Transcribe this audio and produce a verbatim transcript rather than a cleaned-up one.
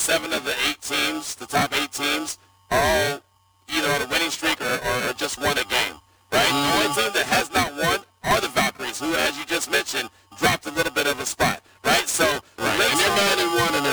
seven of the eight teams, the top eight teams, all either on a winning streak or, or, or just won a game, right? The only team that has